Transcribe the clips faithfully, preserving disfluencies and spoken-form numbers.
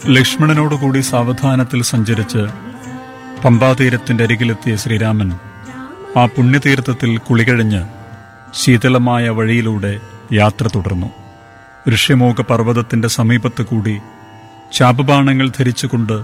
ലക്ഷ്മണനോടുകൂടി സാവധാനത്തിൽ സഞ്ചരിച്ച് പമ്പാതീരത്തിന്റെ അരികിലെത്തിയ ശ്രീരാമൻ ആ പുണ്യതീർത്ഥത്തിൽ കുളികഴിഞ്ഞ് ശീതളമായ വഴിയിലൂടെ യാത്ര തുടർന്നു. ഋഷ്യമൂക പർവ്വതത്തിന്റെ സമീപത്ത് കൂടി ചാപബാണങ്ങൾ ധരിച്ചുകൊണ്ട്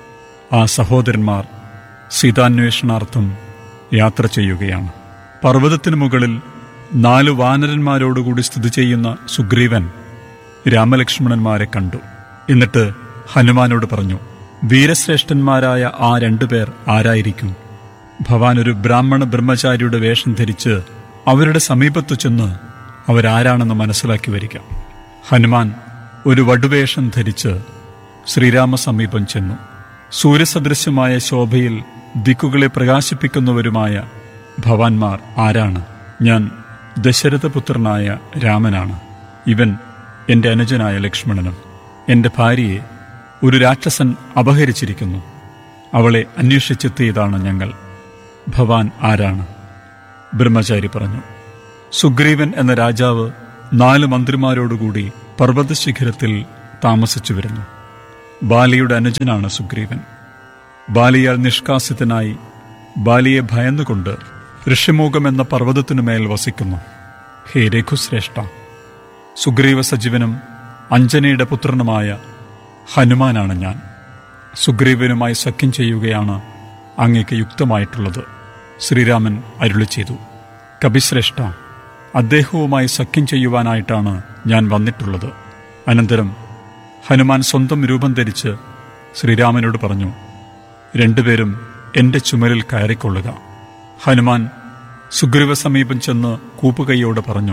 ആ സഹോദരന്മാർ സീതാന്വേഷണാർത്ഥം യാത്ര ചെയ്യുകയാണ്. പർവ്വതത്തിനു മുകളിൽ നാലു വാനരന്മാരോടുകൂടി സ്ഥിതി ചെയ്യുന്ന സുഗ്രീവൻ രാമലക്ഷ്മണന്മാരെ കണ്ടു. എന്നിട്ട് ഹനുമാനോട് പറഞ്ഞു, വീരശ്രേഷ്ഠന്മാരായ ആ രണ്ടുപേർ ആരായിരിക്കും? ഭവാൻ ഒരു ബ്രാഹ്മണ ബ്രഹ്മചാരിയുടെ വേഷം ധരിച്ച് അവരുടെ സമീപത്തു ചെന്ന് അവരാരാണെന്ന് മനസ്സിലാക്കി വരിക. ഹനുമാൻ ഒരു വടുവേഷം ധരിച്ച് ശ്രീരാമ സമീപം ചെന്നു. സൂര്യസദൃശ്യമായ ശോഭയിൽ ദിക്കുകളെ പ്രകാശിപ്പിക്കുന്നവരുമായ ഭവാൻമാർ ആരാണ്? ഞാൻ ദശരഥപുത്രനായ രാമനാണ്. ഇവൻ എന്റെ അനുജനായ ലക്ഷ്മണനും. എന്റെ ഭാര്യയെ ഒരു രാക്ഷസൻ അപഹരിച്ചിരിക്കുന്നു. അവളെ അന്വേഷിച്ചെത്തിയതാണ് ഞങ്ങൾ. ഭവാൻ ആരാണ്? ബ്രഹ്മചാരി പറഞ്ഞു, സുഗ്രീവൻ എന്ന രാജാവ് നാല് മന്ത്രിമാരോടുകൂടി പർവ്വതശിഖരത്തിൽ താമസിച്ചു വരുന്നു. ബാലിയുടെ അനുജനാണ് സുഗ്രീവൻ. ബാലിയാൽ നിഷ്കാസിതനായി ബാലിയെ ഭയന്നുകൊണ്ട് ഋഷിമൂകം എന്ന പർവ്വതത്തിനുമേൽ വസിക്കുന്നു. ഹേ രഘുശ്രേഷ്ഠ, സുഗ്രീവ സജീവനും അഞ്ജനയുടെ പുത്രനുമായ ഹനുമാനാണ് ഞാൻ. സുഗ്രീവനുമായി സഖ്യം ചെയ്യുകയാണ് അങ്ങേക്ക് യുക്തമായിട്ടുള്ളത്. ശ്രീരാമൻ അരുളി ചെയ്തു, കപിശ്രേഷ്ഠ, അദ്ദേഹവുമായി സഖ്യം ചെയ്യുവാനായിട്ടാണ് ഞാൻ വന്നിട്ടുള്ളത്. അനന്തരം ഹനുമാൻ സ്വന്തം രൂപം ധരിച്ച് ശ്രീരാമനോട് പറഞ്ഞു, രണ്ടുപേരും എന്റെ ചുമലിൽ കയറിക്കൊള്ളുക. ഹനുമാൻ സുഗ്രീവ സമീപം ചെന്ന് കൂപ്പുകൈയോടെ പറഞ്ഞു,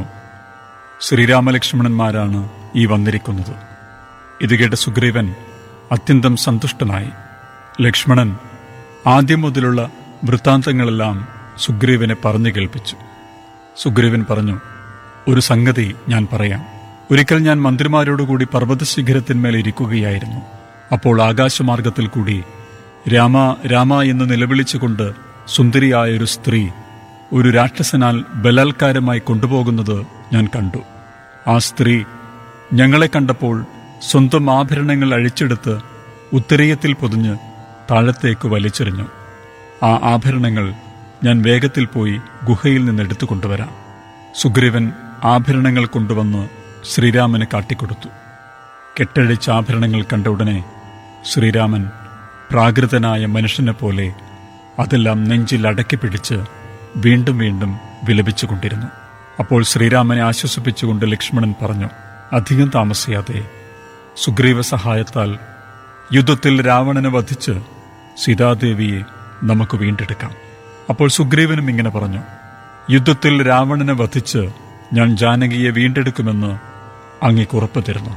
ശ്രീരാമലക്ഷ്മണന്മാരാണ് ഈ വന്നിരിക്കുന്നത്. ഇത് കേട്ട സുഗ്രീവൻ അത്യന്തം സന്തുഷ്ടനായി. ലക്ഷ്മണൻ ആദ്യം മുതലുള്ള വൃത്താന്തങ്ങളെല്ലാം സുഗ്രീവനെ പറഞ്ഞു കേൾപ്പിച്ചു. സുഗ്രീവൻ പറഞ്ഞു, ഒരു സംഗതി ഞാൻ പറയാം. ഒരിക്കൽ ഞാൻ മന്ത്രിമാരോടുകൂടി പർവ്വതശിഖരത്തിന്മേൽ ഇരിക്കുകയായിരുന്നു. അപ്പോൾ ആകാശമാർഗത്തിൽ കൂടി രാമ രാമ എന്ന് നിലവിളിച്ചുകൊണ്ട് സുന്ദരിയായ ഒരു സ്ത്രീ ഒരു രാക്ഷസനാൽ ബലാത്കാരമായി കൊണ്ടുപോകുന്നത് ഞാൻ കണ്ടു. ആ സ്ത്രീ ഞങ്ങളെ കണ്ടപ്പോൾ സ്വന്തം ആഭരണങ്ങൾ അഴിച്ചെടുത്ത് ഉത്തരീയത്തിൽ പൊതിഞ്ഞ് താഴത്തേക്ക് വലിച്ചെറിഞ്ഞു. ആ ആഭരണങ്ങൾ ഞാൻ വേഗത്തിൽ പോയി ഗുഹയിൽ നിന്ന് എടുത്തു കൊണ്ടുവരാം. സുഗ്രീവൻ ആഭരണങ്ങൾ കൊണ്ടുവന്ന് ശ്രീരാമന് കാട്ടിക്കൊടുത്തു. കെട്ടഴിച്ച ആഭരണങ്ങൾ കണ്ട ഉടനെ ശ്രീരാമൻ പ്രാകൃതനായ മനുഷ്യനെ പോലെ അതെല്ലാം നെഞ്ചിൽ അടക്കി പിടിച്ച് വീണ്ടും വീണ്ടും വിലപിച്ചുകൊണ്ടിരുന്നു. അപ്പോൾ ശ്രീരാമനെ ആശ്വസിപ്പിച്ചുകൊണ്ട് ലക്ഷ്മണൻ പറഞ്ഞു, അധികം താമസിയാതെ സുഗ്രീവ സഹായത്താൽ യുദ്ധത്തിൽ രാവണനെ വധിച്ച് സീതാദേവിയെ നമുക്ക് വീണ്ടെടുക്കാം. അപ്പോൾ സുഗ്രീവനും ഇങ്ങനെ പറഞ്ഞു, യുദ്ധത്തിൽ രാവണനെ വധിച്ച് ഞാൻ ജാനകിയെ വീണ്ടെടുക്കുമെന്ന് അങ്ങേക്ക് ഉറപ്പ് തരുന്നു.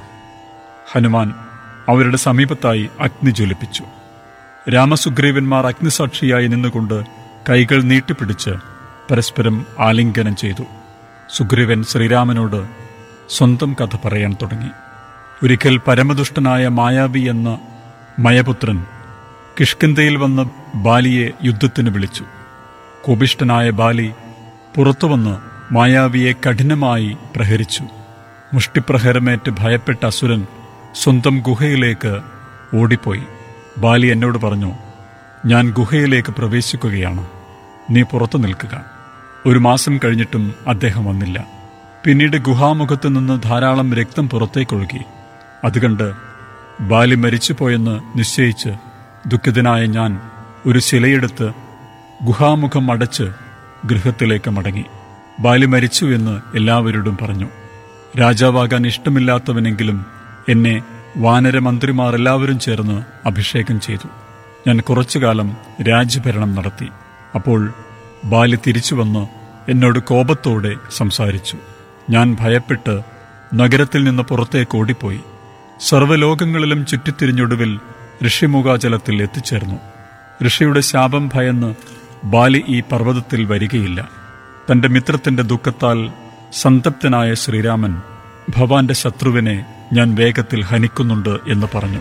ഹനുമാൻ അവരുടെ സമീപത്തായി അഗ്നി ജ്വലിപ്പിച്ചു. രാമസുഗ്രീവന്മാർ അഗ്നിസാക്ഷിയായി നിന്നുകൊണ്ട് കൈകൾ നീട്ടിപ്പിടിച്ച് പരസ്പരം ആലിംഗനം ചെയ്തു. സുഗ്രീവൻ ശ്രീരാമനോട് സ്വന്തം കഥ പറയാൻ തുടങ്ങി. ഒരിക്കൽ പരമദുഷ്ടനായ മായാവി എന്ന മയപുത്രൻ കിഷ്കിന്ധയിൽ വന്ന് ബാലിയെ യുദ്ധത്തിന് വിളിച്ചു. കോപിഷ്ഠനായ ബാലി പുറത്തുവന്ന് മായാവിയെ കഠിനമായി പ്രഹരിച്ചു. മുഷ്ടിപ്രഹരമേറ്റ് ഭയപ്പെട്ട അസുരൻ സ്വന്തം ഗുഹയിലേക്ക് ഓടിപ്പോയി. ബാലി എന്നോട് പറഞ്ഞു, ഞാൻ ഗുഹയിലേക്ക് പ്രവേശിക്കുകയാണ്, നീ പുറത്തു നിൽക്കുക. ഒരു മാസം കഴിഞ്ഞിട്ടും അദ്ദേഹം വന്നില്ല. പിന്നീട് ഗുഹാമുഖത്തു നിന്ന് ധാരാളം രക്തം പുറത്തേക്കൊഴുകി. അതുകണ്ട് ബാലി മരിച്ചുപോയെന്ന് നിശ്ചയിച്ച് ദുഃഖിതനായ ഞാൻ ഒരു ശിലയെടുത്ത് ഗുഹാമുഖം അടച്ച് ഗൃഹത്തിലേക്ക് മടങ്ങി. ബാലി മരിച്ചു എന്ന് എല്ലാവരോടും പറഞ്ഞു. രാജാവാകാൻ ഇഷ്ടമില്ലാത്തവനെങ്കിലും എന്നെ വാനരമന്ത്രിമാർ എല്ലാവരും ചേർന്ന് അഭിഷേകം ചെയ്തു. ഞാൻ കുറച്ചുകാലം രാജ്യഭരണം നടത്തി. അപ്പോൾ ബാലി തിരിച്ചു വന്ന് എന്നോട് കോപത്തോടെ സംസാരിച്ചു. ഞാൻ ഭയപ്പെട്ട് നഗരത്തിൽ നിന്ന് പുറത്തേക്ക് ഓടിപ്പോയി. സർവ്വലോകങ്ങളിലും ചുറ്റിത്തിരിഞ്ഞൊടുവിൽ ഋഷിമുഖാചലത്തിൽ എത്തിച്ചേർന്നു. ഋഷിയുടെ ശാപം ഭയന്ന് ബാലി ഈ പർവ്വതത്തിൽ വരികയില്ല. തന്റെ മിത്രത്തിന്റെ ദുഃഖത്താൽ സന്തപ്തനായ ശ്രീരാമൻ ഭവാന്റെ ശത്രുവിനെ ഞാൻ വേഗത്തിൽ ഹനിക്കുന്നുണ്ട് എന്ന് പറഞ്ഞു.